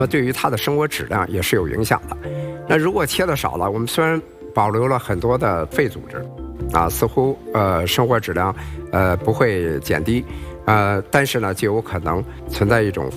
对于他的生活质量也是有影响的。那如果切的少了，我们虽然保留了很多的肺组织，似乎生活质量不会减低，但是呢就有可能存在一种